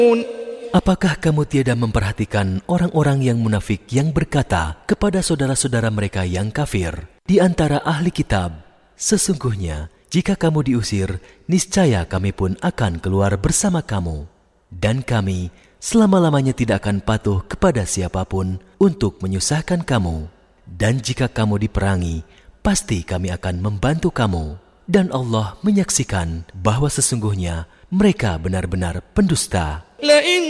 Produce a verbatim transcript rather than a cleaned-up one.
Apakah kamu tiada memperhatikan orang-orang yang munafik yang berkata kepada saudara-saudara mereka yang kafir di antara ahli kitab, sesungguhnya jika kamu diusir, niscaya kami pun akan keluar bersama kamu. Dan kami selama-lamanya tidak akan patuh kepada siapapun untuk menyusahkan kamu. Dan jika kamu diperangi, pasti kami akan membantu kamu. Dan Allah menyaksikan bahwa sesungguhnya mereka benar-benar pendusta.